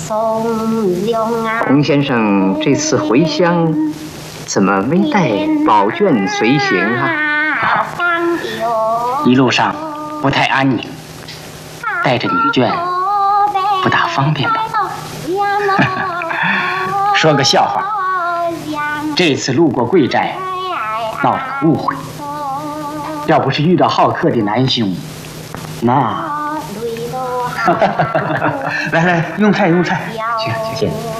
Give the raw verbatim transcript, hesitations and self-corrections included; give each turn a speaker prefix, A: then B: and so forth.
A: 洪先生这次回乡，怎么没带宝卷随行啊？
B: 一路上不太安宁，带着女眷不大方便吧？说个笑话，这次路过贵寨，闹了个误会。要不是遇到好客的南兄，那……来来，用菜用菜，请请。